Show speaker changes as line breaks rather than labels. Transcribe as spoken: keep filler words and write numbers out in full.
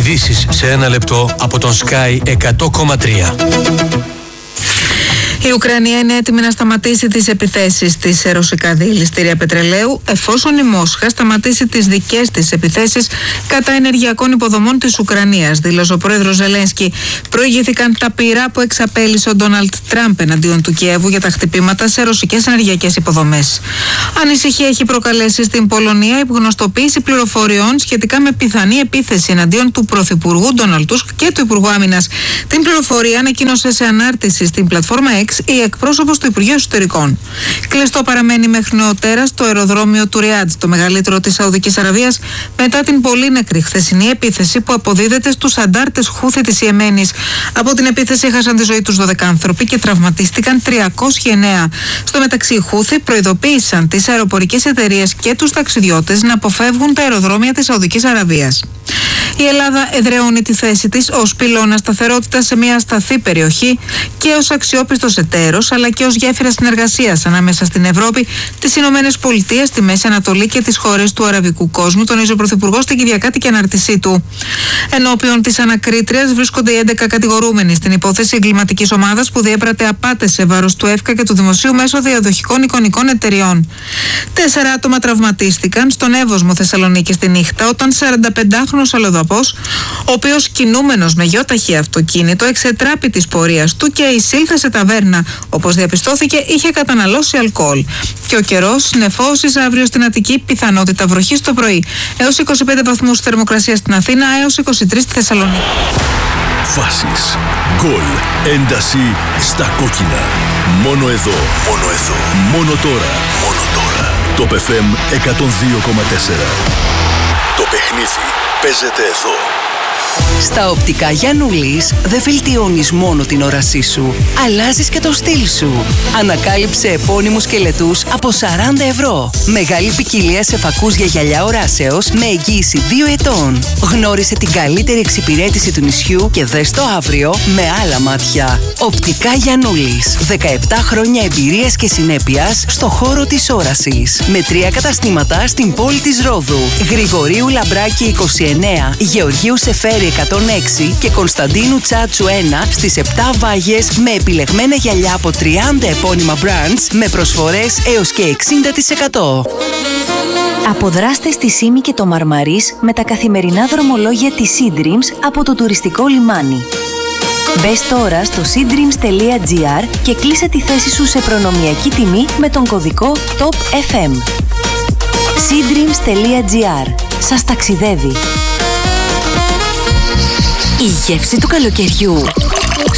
Ειδήσεις σε ένα λεπτό από τον Sky εκατό κόμμα τρία.
Η Ουκρανία είναι έτοιμη να σταματήσει τις επιθέσεις της σε ρωσικά διελιστήρια πετρελαίου, εφόσον η Μόσχα σταματήσει τις δικές της επιθέσεις κατά ενεργειακών υποδομών της Ουκρανίας, δήλωσε ο πρόεδρος Ζελένσκι. Προηγήθηκαν τα πυρά που εξαπέλυσε ο Ντόναλντ Τραμπ εναντίον του Κιέβου για τα χτυπήματα σε ρωσικές ενεργειακές υποδομές. Ανησυχία έχει προκαλέσει στην Πολωνία η γνωστοποίηση πληροφοριών σχετικά με πιθανή επίθεση εναντίον του Πρωθυπουργού Ντόναλντ Τούσκ και του Υπουργού Άμυνας. Την πληροφορία ανακοίνωσε σε ανάρτηση στην πλατφόρμα X η εκπρόσωπος του Υπουργείου Εσωτερικών. Κλειστό παραμένει μέχρι νεοτέρας το αεροδρόμιο του Ριάντ, το μεγαλύτερο της Σαουδικής Αραβίας, μετά την πολύ νεκρή χθεσινή επίθεση που αποδίδεται στους αντάρτες Χούθη της Ιεμένης. Από την επίθεση έχασαν τη ζωή τους δώδεκα άνθρωποι και τραυματίστηκαν τριακόσιοι εννέα. Στο μεταξύ, οι Χούθη προειδοποίησαν τις αεροπορικές εταιρείες και τους ταξιδιώτες να αποφεύγουν τα αεροδρόμια της Σαουδικής Αραβίας. Η Ελλάδα εδραιώνει τη θέση της ως πυλώνα σταθερότητας σε μια ασταθή περιοχή και ως αξιόπιστος εταίρος, αλλά και ως γέφυρα συνεργασίας ανάμεσα στην Ευρώπη, τις Ηνωμένες Πολιτείες, τη Μέση Ανατολή και τις χώρες του αραβικού κόσμου, τονίζει ο Πρωθυπουργός στην Κυριακάτικη ανάρτησή του. Ενώπιον της ανακρίτριας βρίσκονται οι έντεκα κατηγορούμενοι στην υπόθεση εγκληματικής ομάδας που διέπρατε απάτες σε βάρος του ΕΦΚΑ και του Δημοσίου μέσω διαδοχικών εικονικών εταιριών. Τέσσερα άτομα τραυματίστηκαν στον Εύωσμο Θεσσαλονίκη στη νύχτα όταν σαρανταπεντάχρονος αλλοδαπός, ο οποίος κινούμενος με γιοταχή αυτοκίνητο εξετράπη της πορείας του και εισήλθε σε ταβέρνα. Όπως διαπιστώθηκε, είχε καταναλώσει αλκοόλ. Και ο καιρός νεφώσεις αύριο στην Αττική, πιθανότητα βροχής το πρωί. Έως είκοσι πέντε βαθμούς θερμοκρασία στην Αθήνα, έως είκοσι τρεις στη Θεσσαλονίκη.
Φάσεις, γκολ, ένταση στα κόκκινα. Μόνο εδώ, μόνο εδώ, μόνο τώρα, μόνο τώρα. Το εφ εμ εκατόν δύο κόμμα τέσσερα. Το παιχνίδι παίζεται εδώ.
Στα οπτικά Γιαννούλης δεν βελτιώνεις μόνο την όρασή σου, αλλάζεις και το στυλ σου. Ανακάλυψε επώνυμους κελετούς από σαράντα ευρώ. Μεγάλη ποικιλία σε φακούς για γυαλιά οράσεως με εγγύηση δύο ετών. Γνώρισε την καλύτερη εξυπηρέτηση του νησιού και δες το αύριο με άλλα μάτια. Οπτικά Γιαννούλης. δεκαεπτά χρόνια εμπειρίας και συνέπειας στο χώρο της όρασης. Με τρία καταστήματα στην πόλη της Ρόδου. Γρηγορίου Λαμπράκη είκοσι εννέα, Γεωργίου Σεφέρη εκατόν έξι και Κωνσταντίνου Τσάτσου ένα στις επτά Βάγες με επιλεγμένα γυαλιά από τριάντα επώνυμα brands με προσφορές έως και εξήντα τοις εκατό.
Αποδράστε στη Σύμη και το Μαρμαρίς με τα καθημερινά δρομολόγια της Sea Dreams από το τουριστικό λιμάνι. Μπες τώρα στο sea dreams τελεία gr και κλείσε τη θέση σου σε προνομιακή τιμή με τον κωδικό τόπ εφ εμ. sea dreams τελεία gr. Σας ταξιδεύει.
Η γεύση του καλοκαιριού